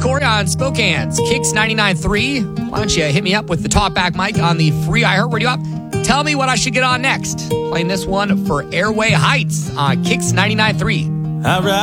Corey on Spokane's Kicks 99.3. Why don't you hit me up with the talkback mic on the free iHeartRadio app? Tell me what I should get on next. Playing this one for Airway Heights on Kicks 99.3. All right.